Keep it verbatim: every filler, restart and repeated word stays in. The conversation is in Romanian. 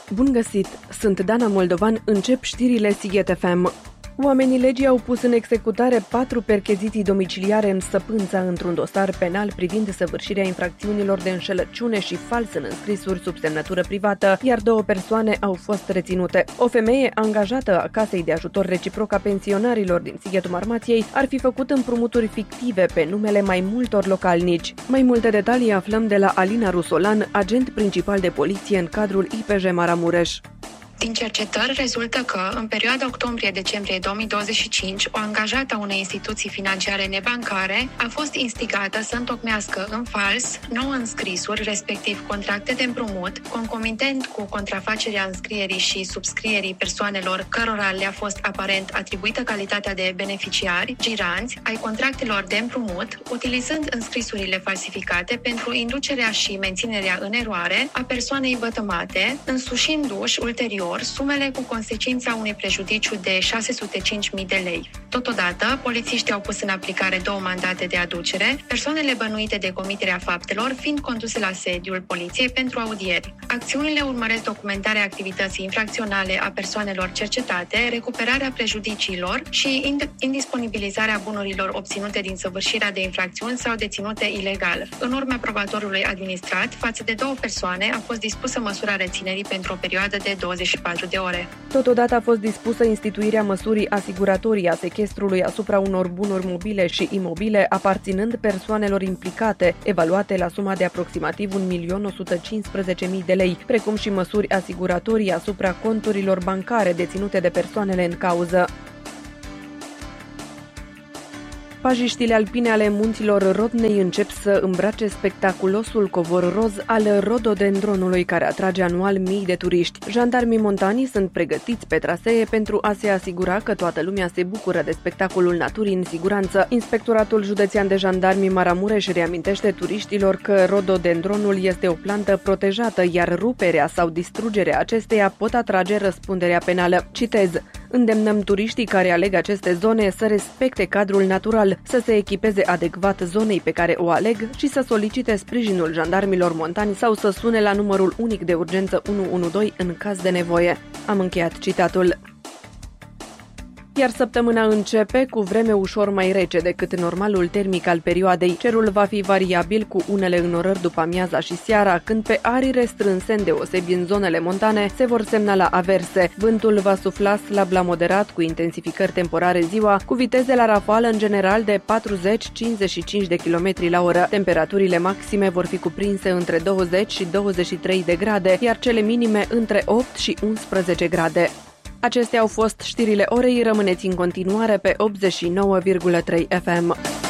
Bun găsit! Sunt Dana Moldovan, încep știrile Sighet F M. Oamenii legii au pus în executare patru percheziții domiciliare în Săpânța într-un dosar penal privind săvârșirea infracțiunilor de înșelăciune și fals în înscrisuri sub semnătură privată, iar două persoane au fost reținute. O femeie angajată a Casei de Ajutor Reciproc a Pensionarilor din Sighetul Marmației ar fi făcut împrumuturi fictive pe numele mai multor localnici. Mai multe detalii aflăm de la Alina Rusolan, agent principal de poliție în cadrul I P J Maramureș. Din cercetări rezultă că, în perioada octombrie-decembrie două mii douăzeci și cinci, o angajată a unei instituții financiare nebancare a fost instigată să întocmească în fals nouă înscrisuri, respectiv contracte de împrumut, concomitent cu contrafacerea înscrierii și subscrierii persoanelor cărora le-a fost aparent atribuită calitatea de beneficiari, giranți, ai contractelor de împrumut, utilizând înscrisurile falsificate pentru inducerea și menținerea în eroare a persoanei vătămate, însușindu-și ulterior sumele cu consecința unui prejudiciu de șase sute cinci mii de lei. Totodată, polițiștii au pus în aplicare două mandate de aducere, persoanele bănuite de comiterea faptelor fiind conduse la sediul poliției pentru audieri. Acțiunile urmăresc documentarea activității infracționale a persoanelor cercetate, recuperarea prejudiciilor și indisponibilizarea bunurilor obținute din săvârșirea de infracțiuni sau deținute ilegal. În urma probatorului administrat, față de două persoane a fost dispusă măsura reținerii pentru o perioadă de douăzeci și patru de ore. Totodată a fost dispusă instituirea măsurii asiguratorii a sechestrului asupra unor bunuri mobile și imobile aparținând persoanelor implicate, evaluate la suma de aproximativ un milion o sută cincisprezece mii de lei, precum și măsuri asiguratorii asupra conturilor bancare deținute de persoanele în cauză. Pajiștile alpine ale munților Rodnei încep să îmbrace spectaculosul covor roz al rododendronului, care atrage anual mii de turiști. Jandarmii montanii sunt pregătiți pe trasee pentru a se asigura că toată lumea se bucură de spectacolul naturii în siguranță. Inspectoratul Județean de Jandarmi Maramureș reamintește turiștilor că rododendronul este o plantă protejată, iar ruperea sau distrugerea acesteia pot atrage răspunderea penală. Citez: îndemnăm turiștii care aleg aceste zone să respecte cadrul natural, să se echipeze adecvat zonei pe care o aleg și să solicite sprijinul jandarmilor montani sau să sune la numărul unic de urgență unu unu doi în caz de nevoie. Am încheiat citatul. Iar săptămâna începe cu vreme ușor mai rece decât normalul termic al perioadei. Cerul va fi variabil cu unele înnorări după amiaza și seara, când pe arii restrânse, îndeosebi în zonele montane, se vor semnala averse. Vântul va sufla slab la moderat, cu intensificări temporare ziua, cu viteze la rafală în general de patruzeci - cincizeci și cinci de kilometri la oră. Temperaturile maxime vor fi cuprinse între douăzeci și douăzeci și trei de grade, iar cele minime între opt și unsprezece grade. Acestea au fost știrile orei, rămâneți în continuare pe optzeci și nouă virgulă trei F M.